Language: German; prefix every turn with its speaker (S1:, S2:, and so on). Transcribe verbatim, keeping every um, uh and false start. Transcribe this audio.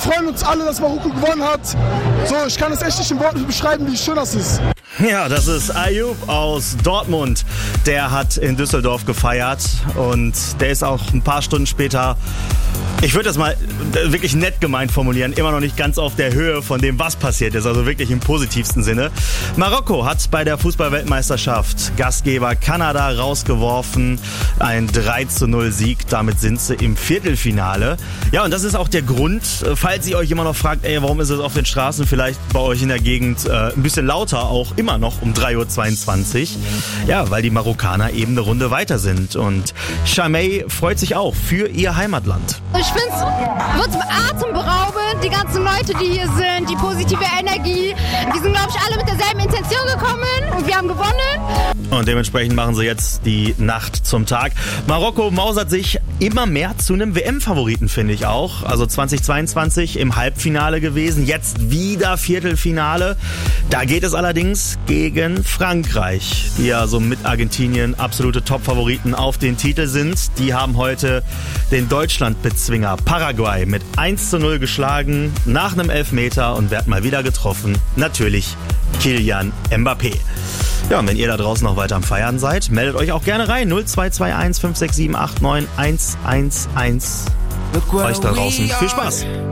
S1: freuen uns alle, dass Marokko gewonnen hat. So, ich kann es echt nicht in Worten beschreiben, wie schön das ist.
S2: Ja, das ist Ayoub aus Dortmund. Der hat in Düsseldorf gefeiert und der ist auch ein paar Stunden später, ich würde das mal wirklich nett gemeint formulieren, immer noch nicht ganz auf der Höhe von dem, was passiert ist, also wirklich im positivsten Sinne. Marokko hat bei der Fußball-Weltmeisterschaft Gastgeber Kanada rausgeworfen. Ein drei zu null Sieg, damit sind sie im Viertelfinale. Ja, und das ist auch der Grund, falls ihr euch immer noch fragt, ey, warum ist es auf den Straßen vielleicht bei euch in der Gegend äh, ein bisschen lauter, auch immer noch um drei Uhr zweiundzwanzig. Ja, weil die Marokkaner eben eine Runde weiter sind. Und Chamey freut sich auch für ihr Heimatland.
S3: Ich finde es atemberaubend, die ganzen Leute, die hier sind, die positive Energie. Die sind, glaube ich, alle mit derselben Intention gekommen und wir haben gewonnen.
S2: Und dementsprechend machen sie jetzt die Nacht zum Tag. Marokko mausert sich immer mehr zu einem W M-Favoriten, finde ich auch. Also zweitausendzweiundzwanzig im Halbfinale gewesen, jetzt wieder Viertelfinale. Da geht es allerdings gegen Frankreich, die ja so mit Argentinien absolute Top-Favoriten auf den Titel sind. Die haben heute den Deutschland-Bezwinger Paraguay mit eins zu null geschlagen, nach einem Elfmeter, und wer hat mal wieder getroffen? Natürlich Kylian Mbappé. Ja, und wenn ihr da draußen noch weiter am Feiern seid, meldet euch auch gerne rein. null zwei zwei eins fünf sechs sieben acht neun eins eins eins. Euch da draußen viel Spaß.